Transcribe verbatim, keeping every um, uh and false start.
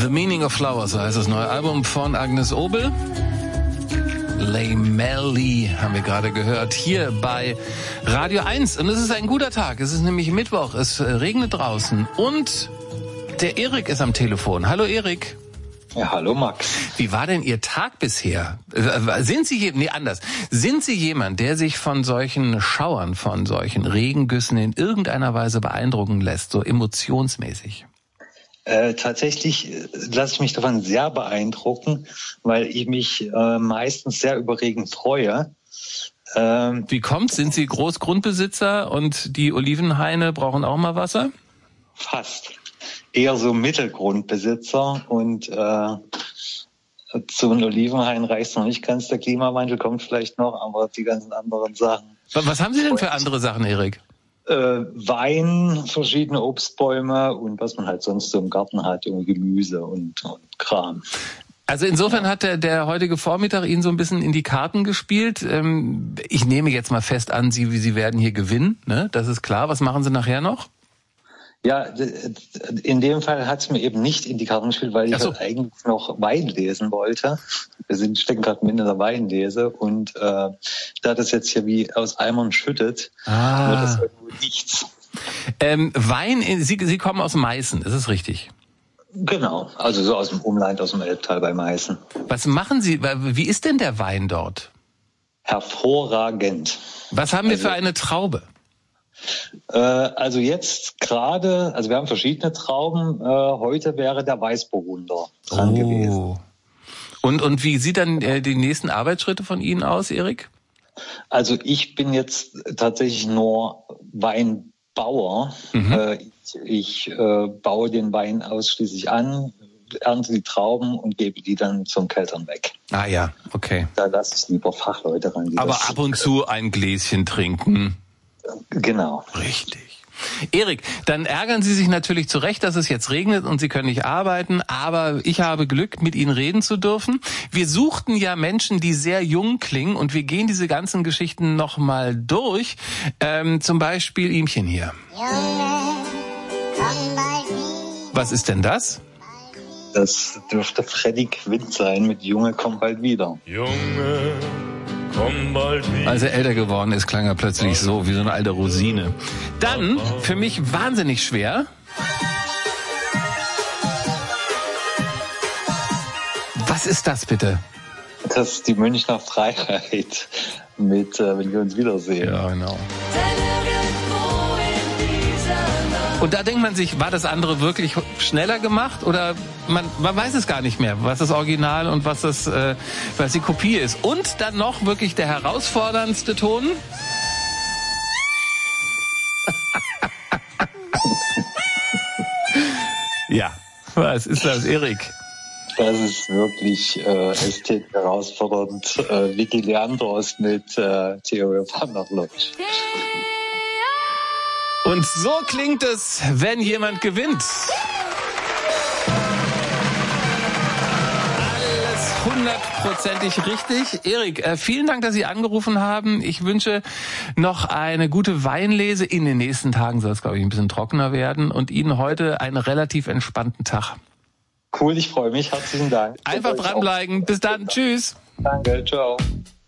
The Meaning of Flowers, so heißt das neue Album von Agnes Obel. Lay Melly haben wir gerade gehört, hier bei Radio eins. Und es ist ein guter Tag, es ist nämlich Mittwoch, es regnet draußen und der Erik ist am Telefon. Hallo Erik. Ja, hallo Max. Wie war denn Ihr Tag bisher? Sind Sie, nee, anders. Sind Sie jemand, der sich von solchen Schauern, von solchen Regengüssen in irgendeiner Weise beeindrucken lässt, so emotionsmäßig? Äh, tatsächlich lasse ich mich davon sehr beeindrucken, weil ich mich äh, meistens sehr über Regen freue. Ähm, Wie kommt's? Sind Sie Großgrundbesitzer und die Olivenhaine brauchen auch mal Wasser? Fast. Eher so Mittelgrundbesitzer und äh, zu einem Olivenhain reicht noch nicht ganz. Der Klimawandel kommt vielleicht noch, aber die ganzen anderen Sachen. Was haben Sie denn für andere Sachen, Erik? Äh, Wein, verschiedene Obstbäume und was man halt sonst so im Garten hat, irgendwie Gemüse und, und Kram. Also insofern hat der, der heutige Vormittag Ihnen so ein bisschen in die Karten gespielt. Ähm, ich nehme jetzt mal fest an, Sie, Sie werden hier gewinnen, ne? Das ist klar. Was machen Sie nachher noch? Ja, in dem Fall hat es mir eben nicht in die Karten gespielt, weil ich so. halt eigentlich noch Wein lesen wollte. Wir sind stecken gerade mitten in der Weinlese und äh, da das jetzt hier wie aus Eimern schüttet, ah. wird das irgendwo nichts. Ähm, Wein, Sie, Sie kommen aus Meißen, ist es richtig? Genau, also so aus dem Umland, aus dem Elbtal bei Meißen. Was machen Sie, wie ist denn der Wein dort? Hervorragend. Was haben wir also, für eine Traube? Also jetzt gerade, also wir haben verschiedene Trauben. Äh, heute wäre der Weißburgunder dran oh. gewesen. Und und wie sieht dann äh, die nächsten Arbeitsschritte von Ihnen aus, Erik? Also ich bin jetzt tatsächlich nur Weinbauer. Mhm. Äh, ich ich äh, baue den Wein ausschließlich an, ernte die Trauben und gebe die dann zum Keltern weg. Ah ja, okay. Da lasse ich lieber Fachleute ran. Aber ab und zu ein Gläschen trinken. Genau. Richtig. Erik, dann ärgern Sie sich natürlich zu Recht, dass es jetzt regnet und Sie können nicht arbeiten, aber ich habe Glück, mit Ihnen reden zu dürfen. Wir suchten ja Menschen, die sehr jung klingen und wir gehen diese ganzen Geschichten nochmal durch. Ähm, zum Beispiel ihmchen hier. Junge, komm bald wieder. Was ist denn das? Das dürfte Freddy Quint sein mit Junge, komm bald wieder. Junge, komm bald wieder. Als er älter geworden ist, klang er plötzlich so wie so eine alte Rosine. Dann, für mich wahnsinnig schwer. Was ist das bitte? Das ist die Münchner Freiheit mit äh, Wenn wir uns wiedersehen. Ja, genau. Und da denkt man sich, war das andere wirklich schneller gemacht oder man, man weiß es gar nicht mehr, was das Original und was das, äh, was die Kopie ist. Und dann noch wirklich der herausforderndste Ton. Ja, was ist das, Erik? Das ist wirklich äh, ästhetisch herausfordernd. Äh, Vicky Leandros mit äh, Theo van der Lodge. Und so klingt es, wenn jemand gewinnt. Alles hundertprozentig richtig. Erik, äh, vielen Dank, dass Sie angerufen haben. Ich wünsche noch eine gute Weinlese. In den nächsten Tagen soll es, glaube ich, ein bisschen trockener werden. Und Ihnen heute einen relativ entspannten Tag. Cool, ich freue mich. Herzlichen Dank. Einfach dranbleiben. Bis dann. Tschüss. Danke, ciao.